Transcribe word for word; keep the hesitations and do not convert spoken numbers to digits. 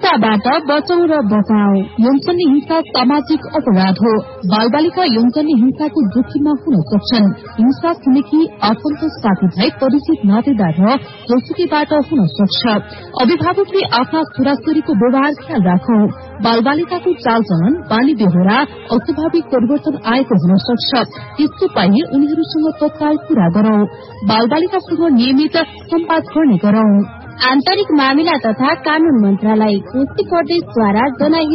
हिंसाबाट बचाउ र बचाओ। यौनजन्य हिंसा सामाजिक अपराध हो। बालबालिका यौनजन्य हिंसाको जोखिममा हुन सक्छन्। हिंसा छिमेकी आफन्त साथीभाइ परिचित नातेदार र जोसुकीबाट हुन सक्छ। अभिभावकले आफ्ना छोराछोरीको व्यवहार ख्याल राखौ। बालबालिकाको चालचलन बानी बेहोरा अस्वाभाविक परिवर्तन आएको हुन सक्छ। त्यसको पाइए उनीहरूसँग तत्काल पूरा गरौं। बालबालिकासँग नियमित सम्वाद गर्ने गरौं। आन्तरिक मामिला तथा कानून मन्त्रालय कोशी प्रदेशद्वारा जनहित